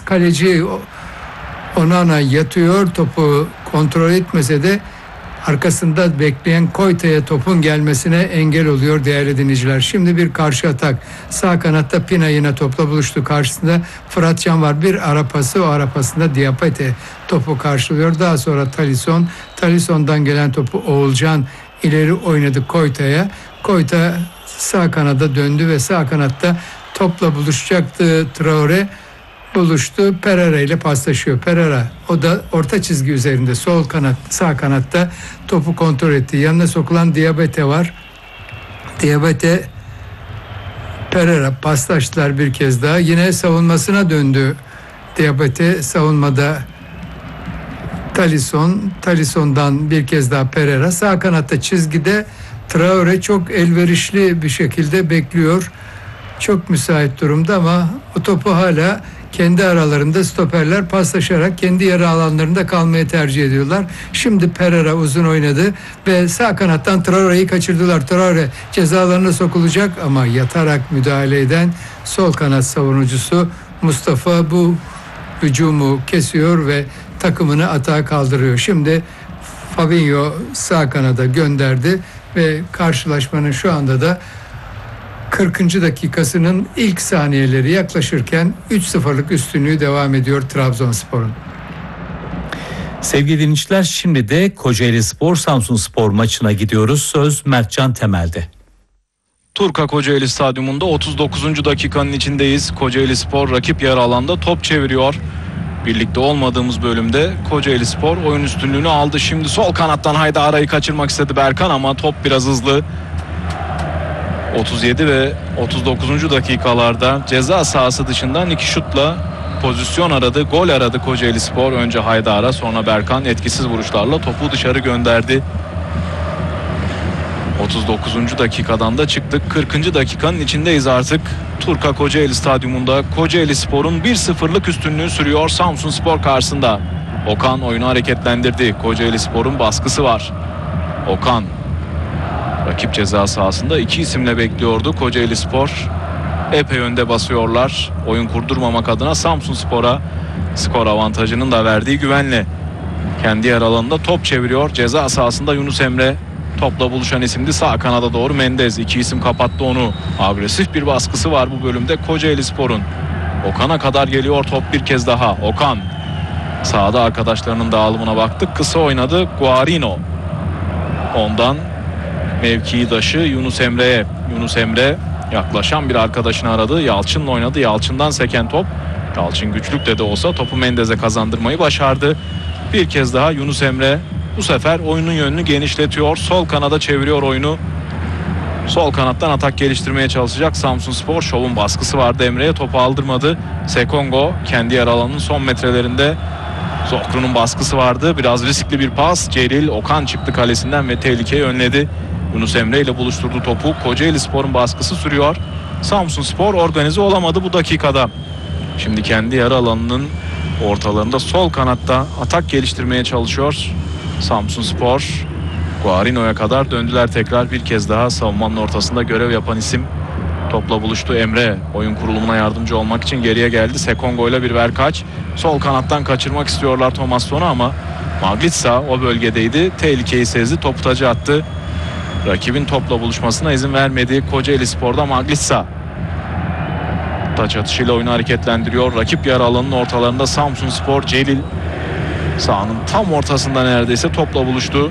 Kaleci Onana yatıyor, topu kontrol etmese de arkasında bekleyen Koyta'ya topun gelmesine engel oluyor değerli dinleyiciler. Şimdi bir karşı atak. Sağ kanatta Pina yine topla buluştu. Karşısında Fırat Can var. Bir ara pası, o ara pasında Diabate topu karşılıyor. Daha sonra Talisson'dan gelen topu Oğulcan ileri oynadı Koyta'ya. Koyta sağ kanada döndü ve sağ kanatta topla buluşacaktı Traore. Buluştu. Pereira ile paslaşıyor. Pereira o da orta çizgi üzerinde sağ kanatta topu kontrol etti. Yanına sokulan Diabate var. Diabate Pereira paslaştılar bir kez daha. Yine savunmasına döndü. Diabate savunmada Talisson'dan bir kez daha Pereira. Sağ kanatta çizgide Traore çok elverişli bir şekilde bekliyor. Çok müsait durumda ama o topu hala kendi aralarında stoperler paslaşarak kendi yarı alanlarında kalmayı tercih ediyorlar. Şimdi Pereira uzun oynadı ve sağ kanattan Traore'yi kaçırdılar. Traore cezalarına sokulacak ama yatarak müdahale eden sol kanat savunucusu Mustafa bu hücumu kesiyor ve takımını atağa kaldırıyor. Şimdi Fabinho sağ kanada gönderdi ve karşılaşmanın şu anda da 40. dakikasının ilk saniyeleri yaklaşırken 3-0'lık üstünlüğü devam ediyor Trabzonspor'un. Sevgili dinleyiciler, şimdi de Kocaelispor Samsunspor maçına gidiyoruz. Söz Mertcan Temel'de. Turka Kocaeli Stadyumunda 39. dakikanın içindeyiz. Kocaelispor rakip yarı alanda top çeviriyor. Birlikte olmadığımız bölümde Kocaelispor oyun üstünlüğünü aldı. Şimdi sol kanattan Haydara'yı kaçırmak istedi Berkan ama top biraz hızlı. 37 ve 39. dakikalarda ceza sahası dışından iki şutla pozisyon aradı, gol aradı Kocaelispor. Önce Haydara, sonra Berkan etkisiz vuruşlarla topu dışarı gönderdi. 39. dakikadan da çıktık. 40. dakikanın içindeyiz artık. Turka Kocaeli Stadyumunda Kocaelispor'un 1-0'lık üstünlüğü sürüyor Samsunspor karşısında. Okan oyunu hareketlendirdi. Kocaelispor'un baskısı var. Okan rakip ceza sahasında iki isimle bekliyordu. Kocaelispor epey önde basıyorlar. Oyun kurdurmamak adına Samsunspor'a skor avantajının da verdiği güvenle. Kendi yer alanında top çeviriyor. Ceza sahasında Yunus Emre topla buluşan isimdi. Sağ kanada doğru Mendez. İki isim kapattı onu. Agresif bir baskısı var bu bölümde Kocaelispor'un. Okan'a kadar geliyor top bir kez daha. Okan sağda arkadaşlarının dağılımına baktık. Kısa oynadı Guarino. Ondan mevkidaşı Yunus Emre'ye. Yunus Emre yaklaşan bir arkadaşını aradı. Yalçın'la oynadı. Yalçın'dan seken top. Yalçın güçlükle de olsa topu Mendez'e kazandırmayı başardı. Bir kez daha Yunus Emre bu sefer oyunun yönünü genişletiyor. Sol kanada çeviriyor oyunu. Sol kanattan atak geliştirmeye çalışacak Samsunspor. Şov'un baskısı vardı. Emre'ye topu aldırmadı. Sekongo kendi yer alanının son metrelerinde. Zokru'nun baskısı vardı. Biraz riskli bir pas. Celil Okan çıktı kalesinden ve tehlikeyi önledi. Yunus Emre ile buluşturdu topu. Kocaelispor'un baskısı sürüyor. Samsunspor organize olamadı bu dakikada. Şimdi kendi yarı alanının ortalarında sol kanatta atak geliştirmeye çalışıyor Samsunspor. Guarino'ya kadar döndüler tekrar. Bir kez daha savunmanın ortasında görev yapan isim topla buluştu. Emre oyun kurulumuna yardımcı olmak için geriye geldi. Sekongo ile bir verkaç. Sol kanattan kaçırmak istiyorlar Thomasson'u ama Maglitsa o bölgedeydi. Tehlikeyi sezdi. Topu taca attı. Rakibin topla buluşmasına izin vermedi. Kocaelispor'da Maglitsa taç atışıyla oyunu hareketlendiriyor. Rakip yarı alanının ortalarında Samsunspor. Celil sahanın tam ortasında neredeyse topla buluştu.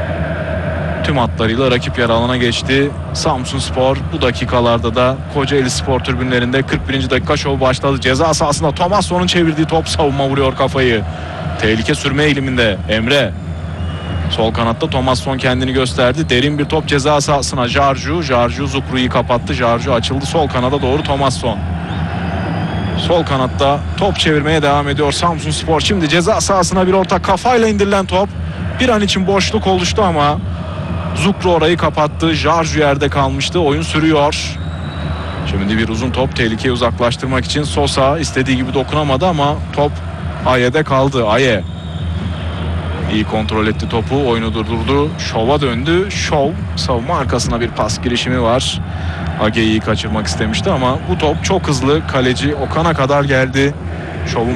Tüm hatlarıyla rakip yarı alana geçti Samsunspor. Bu dakikalarda da Kocaelispor tribünlerinde 41. dakika şovu başladı. Ceza sahasında Thomasson'un çevirdiği top savunma vuruyor kafayı. Tehlike sürme eğiliminde Emre. Sol kanatta Thomasson kendini gösterdi. Derin bir top ceza sahasına Jarju Zukru'yu kapattı. Jarju açıldı sol kanada doğru Thomasson. Sol kanatta top çevirmeye devam ediyor Samsunspor. Şimdi ceza sahasına bir orta kafayla indirilen top. Bir an için boşluk oluştu ama Zukru orayı kapattı. Jarju yerde kalmıştı. Oyun sürüyor. Şimdi bir uzun top tehlikeyi uzaklaştırmak için Sosa istediği gibi dokunamadı ama top Aye'de kaldı. Aye İyi kontrol etti topu. Oyunu durdurdu. Şov'a döndü. Şov savunma arkasına bir pas girişimi var. Age'yi kaçırmak istemişti ama bu top çok hızlı. Kaleci Okan'a kadar geldi. Şov'un